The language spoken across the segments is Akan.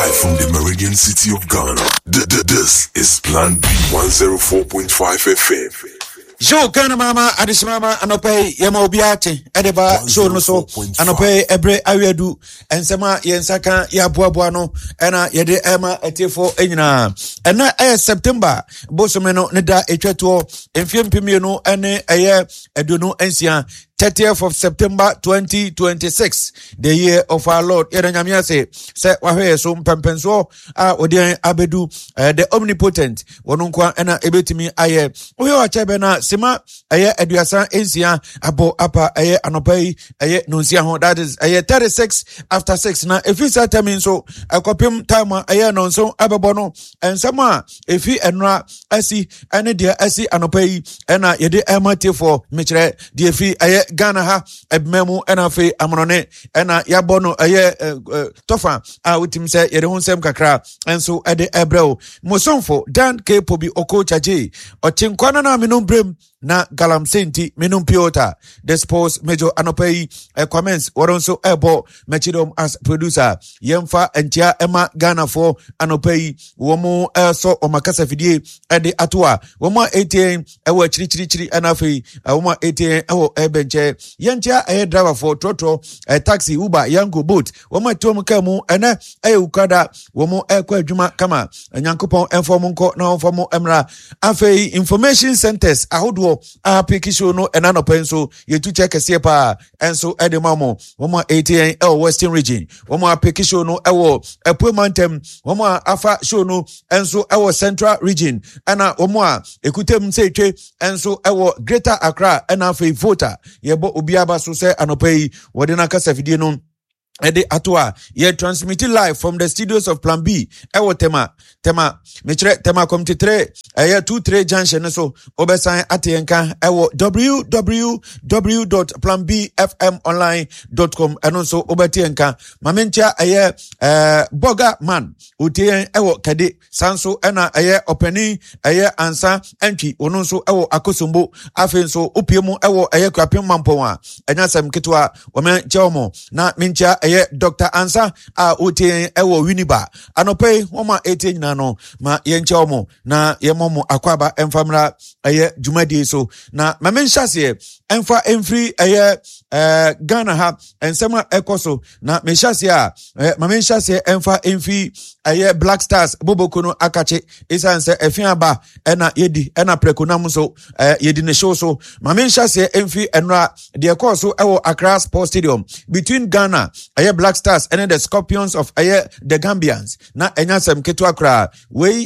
Live from the Meridian City of Ghana. This is Plan B 104.5 FM. Joe Ghana Mama Adishmama Anope Yama Obiate Edeba Joe no so Anope Ebre Awedu Ensema Yensaka Yabuabuano Ena Yede Emma Etefo Enyina Ena September Bosomeno Neda Etweto Enfiem Pimieno Ene Eye Eduno Ensia 30th of September 2026, the year of our Lord. Yeranyamia se wahwe so mpempenso odian abedu the omnipotent wonunkwa ena ebetimi aye oyo achebe na sima aye eduasa ensia abo apa aye anopai aye nunsia ho, that is aye 36 after 6 na efisa termin so akopim time aye nonso abebono ensama efi enra asi ene dia asi anopai ena yede emate for mechre die efi aye Ghana ha ebmemu ena fe amonone ena yabono aye tofa utim se yede hunsem kakra enso ede ebreo mosonfo Dan K Pobi Oko Chaje otinkwana na minumbrem na galamsenti minum piota the sports major anopai comments waronso ebo mechidom as producer yemfa entia ema Ghana for anopai womo so omakasa fidie ede atwa womo 18 ewo chiri anafi womo 18 ewo ebenche yentia driver for trotro taxi Uber yango boat womo tom kamu ene ukada womo kwa adwuma kama nyankopon inform nko na inform emra afei information centers ahodo application no enano penso yetu check sepa enso edemamo womo 18 western region womo application no ewo epuemantem womo afa show no enso ewo central region ana womo ekutem setwe enso ewo greater Accra ana fe voter yebo obiaba so se anopai wodena kasafidie no Ede atwa ye transmitted live from the studios of Plan B ewo tema mechre tema committee 3 23 junction so obesan atenka ewo www.planbfmonline.com eno so obetenka mamencha boga man utien ewo kade sanso ena openi ansa entwi ono so ewo akosombo afen so opiemu ewo kwapem mamponwa enyasem ketwa omencheomo na mencha Dr. Ansa uti ewo Winiba anope woma 18 nano ma yenche omo na yemomo akwaba emfamra jumadi so na mamenshase emfa emfri Ghana ha ensema ekoso na menshase mamenshase emfa emfi Black Stars bobokono akache isanse efiaba ena yedi ena prekonam so yedi ne show so mamenshase emfi enra de koso ewo Accra Sports Stadium between Ghana Black Stars and the Scorpions of the Gambians na enyasem ketu akra we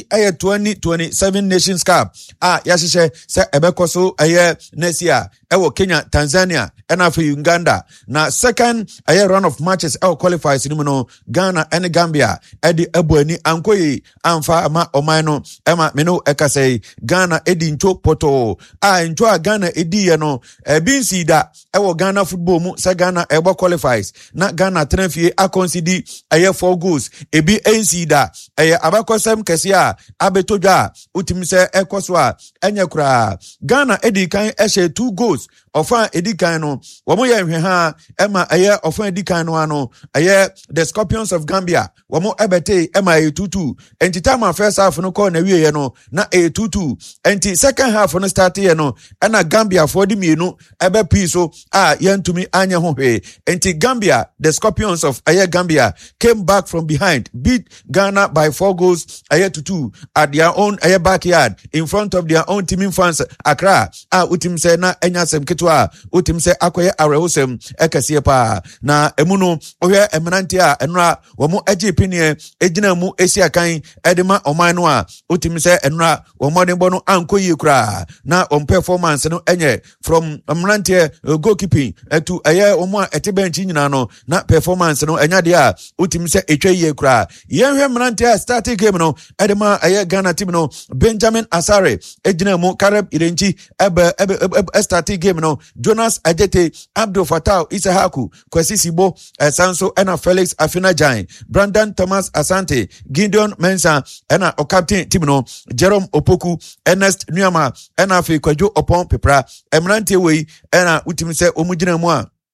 2027 Nations Cup yashishe se ebekoso nesia ewo Kenya Tanzania and for Uganda na second run of matches qualifies no Ghana and Gambia edi ebuani ankoyi amfa ama omano ema meno ekase Ghana edi ncho poto ncho Ghana edi no binsida ewo Ghana football mu se Ghana ebo qualifies na Ghana trenfie akonsidi 4 goals ebi ensida abakosem kesia abetodwa utimse ekoswa enyekura Ghana edi kan 2 goals ofa edikan no womo ye hwe ha ema ofa edikan no ano the Scorpions of Gambia womo ebete ema 2-2 enti time first half no call na wiye no na 2-2 enti second half no start ye no na Gambia for di mienu ebe piso yentumi anya ho hwe enti Gambia the Scorpions of Gambia came back from behind, beat Ghana by 4 goals 2 at their own backyard in front of their own teaming fans Accra utim se na enyasem ketwa utim se akoye arehosem ekase pa na emuno ohwe emenante enra womo ajipinie ejina mu esiakan edema oman no utim se enra womo ne bono ankoyi kura na on performance no enye from emenante goalkeeping to omo etebenchi nyina no na performance no enya dia utim se etwaye kura yenhwe mrantia start game no edema Ghana team no Benjamin Asare ejina mu Kareb Irenchi ebe start game no Jonas Ajete Abdul Fatah Isahaku Kwesi Sibo Sanso ena Felix Afinajan Brandon Thomas Asante Gideon Mensa ena o captain team no Jerome Opoku Ernest Nyama ena fe Kwadwo Opon Pepra emrantie we ena utim se omugina mu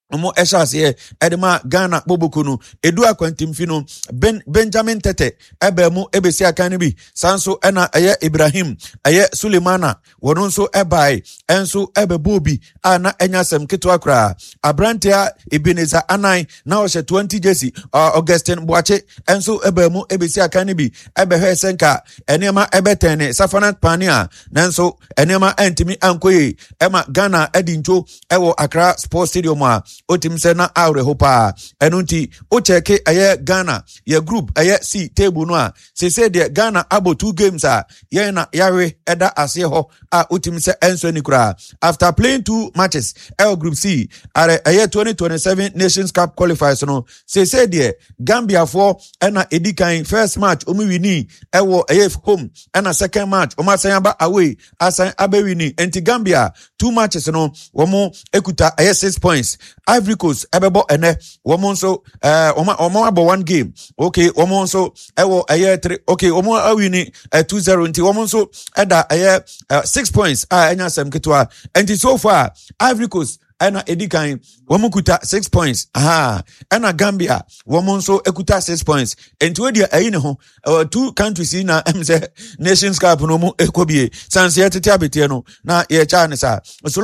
Omo eshase edema Ghana boboku no edu akwantimfi no Benjamin Tete ebemu ebesi akan bi sanso ena eye Ibrahim eye Sulemana wono nso ebai enso ebebobi ana enyasem ketwa kra Abrantia Ebeneza Anan na o 20 jersey Augustine Boache enso ebemu ebesi akan bi ebehwe senka enema ebetene Safanat Pania nanso enema entimi ankoye ema Ghana edincho ewo Accra Sports Stadium a otim se na awre hopa enunti o cheke aye Ghana ye group aye C table no a se de Ghana abo 2 games a ye na yawe eda ase ho a otim se enso ni kura after playing 2 matches group C are aye 2027 Nations Cup qualifiers no se de Gambia for ena edikan first match omi wini ewo aye home ena second match o masan ba away asan abe wini enti Gambia 2 matches no womo ekuta aye 6 points Ivory Coast ebebo ene womo nso omo abo 1 game okay womo nso ewo aye 3 okay womo awini 2-0 nti womo nso eda aye 6 points enya sem ketwa enti so far Ivory Coast ena edikan womo kuta 6 points ena Gambia womo nso ekuta 6 points enti we dia ayi ne ho 2 countries na emse Nations Cup no mu ekobie sanse yetete abete no na ye cha ne sa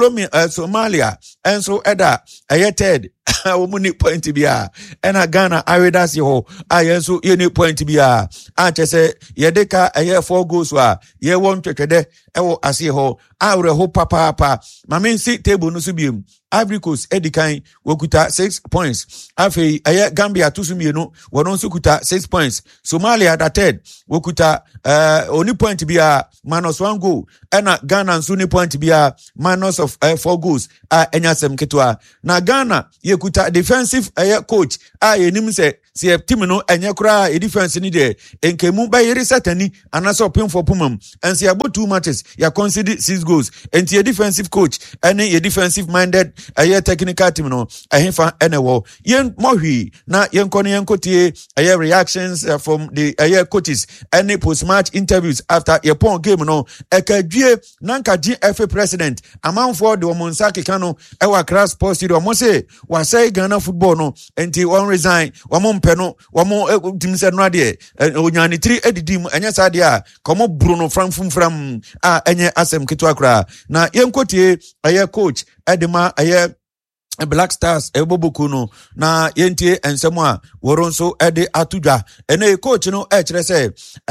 Somalia enso eda aye third womo ni point bia ena Ghana aredas ho ayenso ye ni point bia chese yedeka aye 4 goals wa ye won twetwede ewo ase ho awre ho papa mamen si table no so biem Ivory Coast edikan wokuta 6 points afei aye Gambia tusumienu wono nso kuta 6 points Somalia da third wokuta oni point bia minus 1 goal ena Ghana nso ni point bia minus of 4 goals enyasem ketwa na Ghana ye kuta defensive coach yenim se team no enye kura defense ni de enkemu ba yiri satani anaso pemfo pomam ense abo 2 matches ya concede 6 goals enti ye defensive coach ene ye defensive minded technical team no ehfa enewo yen mohwi na yen kono yen kotie reactions from the coaches any post match interviews after your pon game no ekadwie nanka GFA president amanfo de omonsa keka no ewa Accra Sports Stadium mo se wasai Ghana football no enti won resign wamo mpe no wamo team se no ade onyane 3 edidim enye sade a komo Bruno fram enye asem ketwa kra na yen kotie coach edema Black Stars eboboku no na yentie ensemo a woronso ede atudwa ene coach no kire se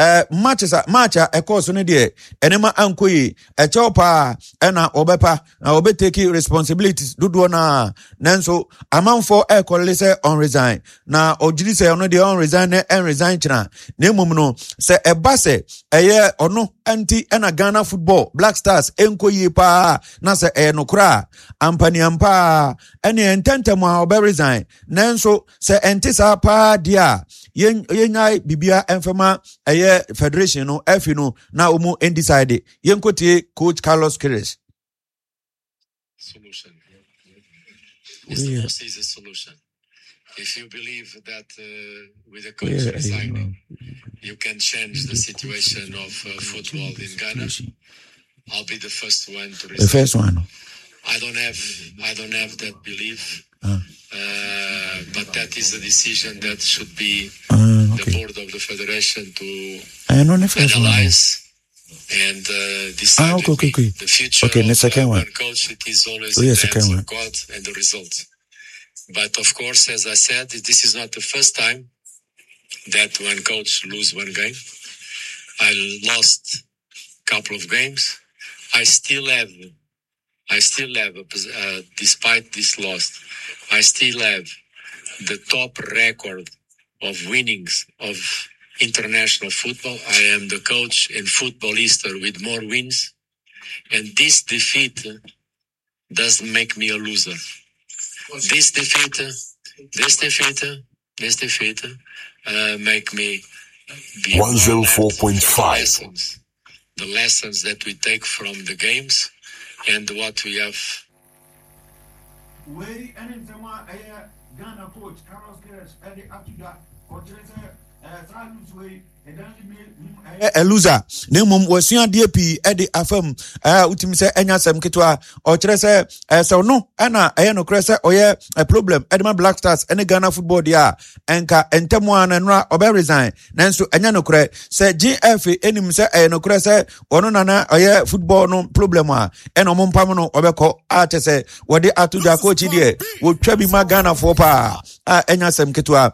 match a course no de enema ankoyi echopa ena obepa na obeteki responsibilities dodo na nanso amanfo ekole se on resign na ojiri se ono de on resign na en resign china na emum no se ebase eye ono anti ena Ghana football Black Stars enkoyi pa na se enokra ampani ampa ene ententem a obe resign nanso se entisa pa dia yenyai bibia enfema eye federation no efi no na omu endecide yenkotie coach Carlos Queiroz solution. Mr. Fosse is a solution. If you believe that with the coach resigning, you can change the situation of football in Ghana, I'll be the first one to resign. The first one. I don't have that belief, but that is a decision that should be the board of the federation to analyze and decide the future of one coach. It is always in the hands of God and the results. But of course, as I said, this is not the first time that one coach lose one game. I lost a couple of games. I still have, despite this loss, I still have the top record of winnings of international football. I am the coach in football history with more wins. And this defeat doesn't make me a loser. This defeat make me be 104.5. The lessons that we take from the games and what we have. Ghana coach Carlos Queiroz a loser nemum wasua de pi e de afam utimi se enya sam ketwa o kire se se no ana eye no kire se oye a problem Edema Black Stars ene Ghana football dia enka entemu ana nra obe resign nanso enya no kire se GF enim se eye no kire se ono nana oye football no problem a eno mompam no obekọ ate se wode atuja coach die wo twa bi ma Ghana for pa enya sam ketwa